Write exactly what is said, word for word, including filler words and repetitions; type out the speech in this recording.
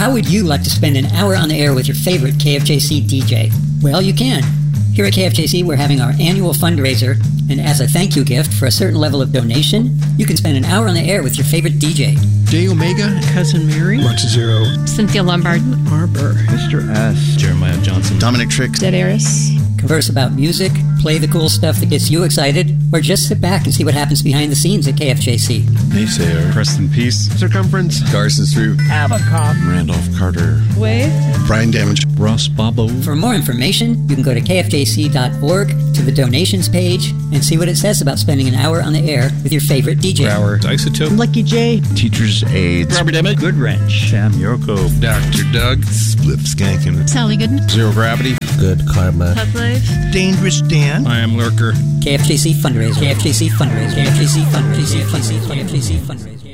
How would you like to spend an hour on the air with your favorite K F J C D J? Well, you can. Here at K F J C, we're having our annual fundraiser, and as a thank you gift for a certain level of donation, you can spend an hour on the air with your favorite D J. J Omega, Cousin Mary, March Zero, Cynthia Lombard, Arbor, Mister S, Jeremiah Johnson, Dominic Trick, Dead Eris. Converse about music, play the cool stuff that gets you excited, or just sit back and see what happens behind the scenes at K F J C. Naysayer, Preston Peace, Circumference, Garson Street, Avocop, Randolph Carter, Wave, Brian Damage, Ross Bobo. For more information, you can go to K F J C dot org to the donations page and see what it says about spending an hour on the air with your favorite D J. Brower, Isotope, Lucky J, Teacher's Aids, Robert Emmett, Good Wrench, Sam Yorko, Doctor Doug, Spliff Skankin, Sally Gooden, Zero Gravity, Good Karma, Pub Life, Dangerous Dan, I am Lurker. K F J C fundraiser. K F J C fundraiser. K F J C fundraiser. K F J C fundraiser. K F J C fundraiser.